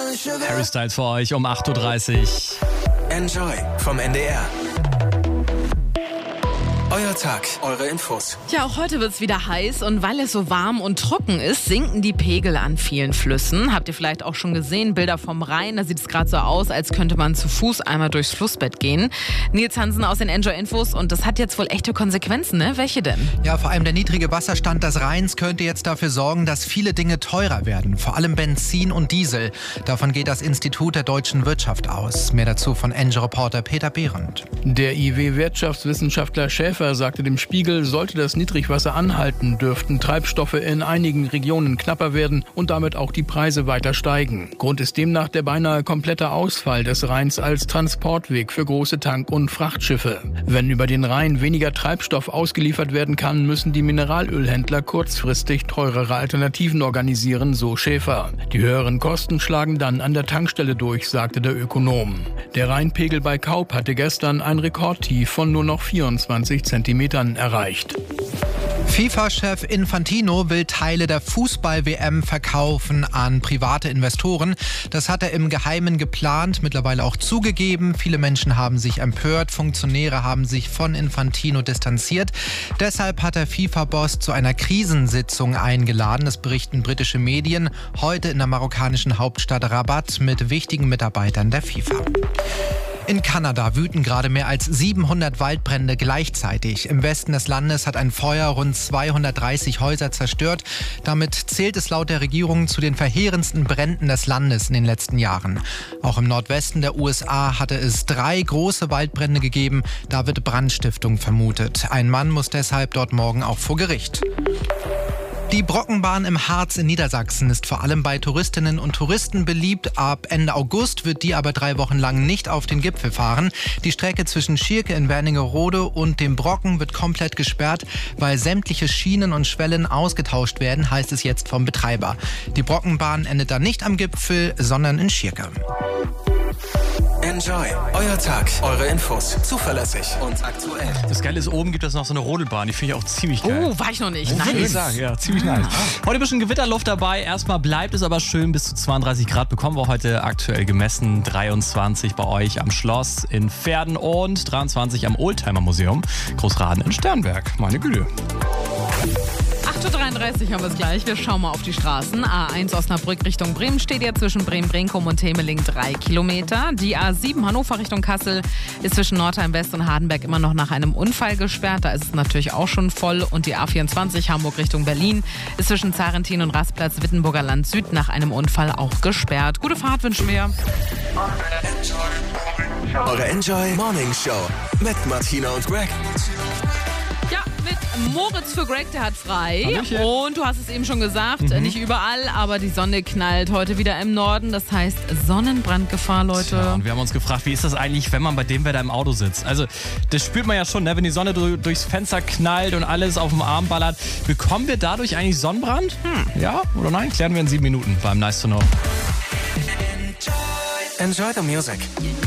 Harry Styles für euch um 8.30 Uhr. Enjoy vom NDR. Euer Tag, eure Infos. Ja, auch heute wird's wieder heiß und weil es so warm und trocken ist, sinken die Pegel an vielen Flüssen. Habt ihr vielleicht auch schon gesehen, Bilder vom Rhein, da sieht es gerade so aus, als könnte man zu Fuß einmal durchs Flussbett gehen. Nils Hansen aus den Enjoy Infos und das hat jetzt wohl echte Konsequenzen, ne? Welche denn? Ja, vor allem der niedrige Wasserstand des Rheins könnte jetzt dafür sorgen, dass viele Dinge teurer werden, vor allem Benzin und Diesel. Davon geht das Institut der deutschen Wirtschaft aus. Mehr dazu von Enjoy-Reporter Peter Behrendt. Der IW-Wirtschaftswissenschaftler Schäfer sagte dem Spiegel, sollte das Niedrigwasser anhalten, dürften Treibstoffe in einigen Regionen knapper werden und damit auch die Preise weiter steigen. Grund ist demnach der beinahe komplette Ausfall des Rheins als Transportweg für große Tank- und Frachtschiffe. Wenn über den Rhein weniger Treibstoff ausgeliefert werden kann, müssen die Mineralölhändler kurzfristig teurere Alternativen organisieren, so Schäfer. Die höheren Kosten schlagen dann an der Tankstelle durch, sagte der Ökonom. Der Rheinpegel bei Kaup hatte gestern ein Rekordtief von nur noch 24 Zentimetern erreicht. FIFA-Chef Infantino will Teile der Fußball-WM verkaufen an private Investoren. Das hat er im Geheimen geplant, mittlerweile auch zugegeben. Viele Menschen haben sich empört, Funktionäre haben sich von Infantino distanziert. Deshalb hat der FIFA-Boss zu einer Krisensitzung eingeladen. Das berichten britische Medien. Heute in der marokkanischen Hauptstadt Rabat mit wichtigen Mitarbeitern der FIFA. In Kanada wüten gerade mehr als 700 Waldbrände gleichzeitig. Im Westen des Landes hat ein Feuer rund 230 Häuser zerstört. Damit zählt es laut der Regierung zu den verheerendsten Bränden des Landes in den letzten Jahren. Auch im Nordwesten der USA hatte es 3 große Waldbrände gegeben. Da wird Brandstiftung vermutet. Ein Mann muss deshalb dort morgen auch vor Gericht. Die Brockenbahn im Harz in Niedersachsen ist vor allem bei Touristinnen und Touristen beliebt. Ab Ende August wird die aber 3 Wochen lang nicht auf den Gipfel fahren. Die Strecke zwischen Schierke in Wernigerode und dem Brocken wird komplett gesperrt, weil sämtliche Schienen und Schwellen ausgetauscht werden, heißt es jetzt vom Betreiber. Die Brockenbahn endet dann nicht am Gipfel, sondern in Schierke. Enjoy, euer Tag, eure Infos, zuverlässig und aktuell. Das Geile ist, oben gibt es noch so eine Rodelbahn, die finde ich auch ziemlich geil. Oh, war ich noch nicht. Würde ich Nice. sagen, ja, ziemlich nice. Heute ein bisschen Gewitterluft dabei. Erstmal bleibt es aber schön, bis zu 32 Grad bekommen wir heute aktuell gemessen. 23 bei euch am Schloss in Verden und 23 am Oldtimer Museum Großraden in Sternberg. Meine Güte. 8.33 Uhr haben wir es gleich. Wir schauen mal auf die Straßen. A1 Osnabrück Richtung Bremen steht ja zwischen Bremen-Brinkum und Temeling 3 Kilometer. Die A7 Hannover Richtung Kassel ist zwischen Nordheim West und Hardenberg immer noch nach einem Unfall gesperrt. Da ist es natürlich auch schon voll. Und die A24 Hamburg Richtung Berlin ist zwischen Zarentin und Rastplatz Wittenburger Land Süd nach einem Unfall auch gesperrt. Gute Fahrt wünschen wir. Eure Enjoy Morning Show mit Martina und Greg. Ja, mit Moritz für Greg, der hat frei. Hallöchen. Und du hast es eben schon gesagt, nicht überall, aber die Sonne knallt heute wieder im Norden. Das heißt Sonnenbrandgefahr, Leute. Ja, und wir haben uns gefragt, wie ist das eigentlich, wenn man bei dem Wetter im Auto sitzt? Also das spürt man ja schon, ne? Wenn die Sonne durchs Fenster knallt und alles auf dem Arm ballert. Bekommen wir dadurch eigentlich Sonnenbrand? Ja oder nein? Klären wir in 7 Minuten beim Nice to Know. Enjoy the music.